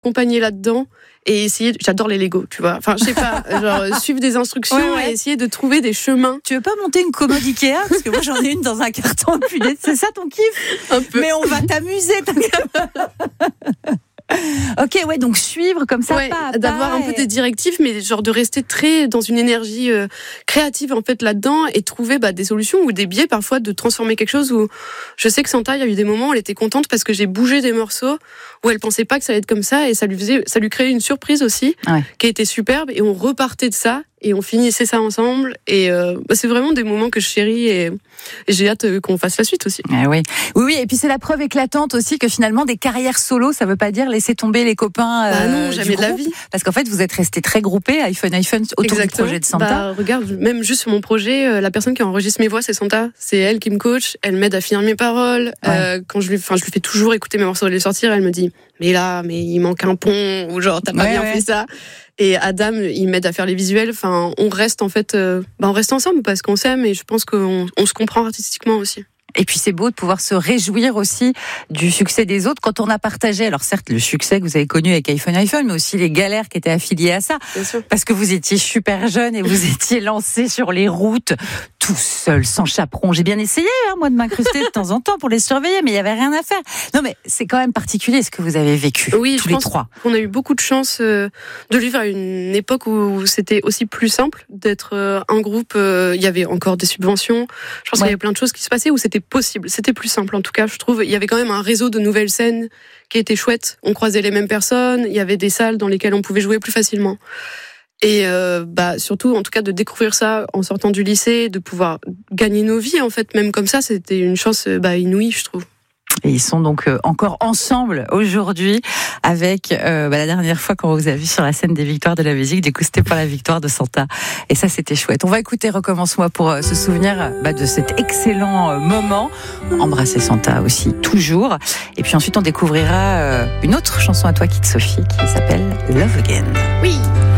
accompagner là-dedans et essayer. J'adore les Lego, tu vois. Enfin, je sais pas, genre suivre des instructions et essayer de trouver des chemins. Tu veux pas monter une commode Ikea? Parce que moi j'en ai une dans un carton depuis. C'est ça ton kiff? Un peu. Mais on va t'amuser. Ok, ouais, donc suivre comme ça, pas à pas, d'avoir un peu des directives, mais genre de rester très dans une énergie créative en fait là-dedans et trouver des solutions ou des biais parfois de transformer quelque chose. Où je sais que Santa, il y a eu des moments où elle était contente parce que j'ai bougé des morceaux où elle pensait pas que ça allait être comme ça et ça lui créait une surprise aussi qui était superbe et on repartait de ça et on finissait ça ensemble et c'est vraiment des moments que je chéris et j'ai hâte qu'on fasse la suite aussi. Oui, et puis c'est la preuve éclatante aussi que finalement des carrières solo, ça veut pas dire laisser tomber les copains. Non, jamais de la vie. Parce qu'en fait, vous êtes restés très groupés, iPhone autour du projet de Santa. Regarde, même juste sur mon projet, la personne qui enregistre mes voix, c'est Santa. C'est elle qui me coach, elle m'aide à finir mes paroles. Quand je lui fais toujours écouter mes morceaux et les sortir, elle me dit mais il manque un pont ou genre t'as pas bien fait ça. Et Adam, il m'aide à faire les visuels. Enfin, on reste en fait, on reste ensemble parce qu'on s'aime et je pense qu'on se comprend artistiquement aussi. Et puis c'est beau de pouvoir se réjouir aussi du succès des autres quand on a partagé, alors certes le succès que vous avez connu avec iPhone, mais aussi les galères qui étaient affiliées à ça. Bien sûr. Parce que vous étiez super jeune et vous étiez lancé sur les routes tout seul, sans chaperon. J'ai bien essayé, moi, de m'incruster de temps en temps pour les surveiller, mais il y avait rien à faire. Non, mais c'est quand même particulier ce que vous avez vécu. Oui, tous les trois. On a eu beaucoup de chance de vivre à une époque où c'était aussi plus simple d'être un groupe. Il y avait encore des subventions. Je pense qu'il y avait plein de choses qui se passaient où c'était possible. C'était plus simple, en tout cas, je trouve. Il y avait quand même un réseau de nouvelles scènes qui était chouette. On croisait les mêmes personnes. Il y avait des salles dans lesquelles on pouvait jouer plus facilement. Et surtout, en tout cas, de découvrir ça en sortant du lycée, de pouvoir gagner nos vies, en fait, même comme ça, c'était une chance inouïe, je trouve. Et ils sont donc encore ensemble aujourd'hui avec la dernière fois quand on vous a vu sur la scène des victoires de la musique, du coup c'était pour la victoire de Santa et ça c'était chouette. On va écouter Recommence-moi pour se souvenir de cet excellent moment. Embrasser Santa aussi toujours et puis ensuite on découvrira une autre chanson à toi Kid Sophie qui s'appelle Love Again. Oui.